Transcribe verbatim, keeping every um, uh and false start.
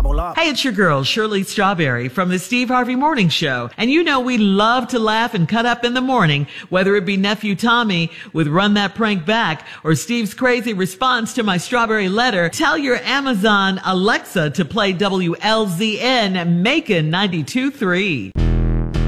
Hola. Hey, it's your girl, Shirley Strawberry from the Steve Harvey Morning Show. And you know we love to laugh and cut up in the morning, whether it be Nephew Tommy with Run That Prank Back or Steve's crazy response to my strawberry letter. Tell your Amazon Alexa to play W L Z N Macon ninety-two point three.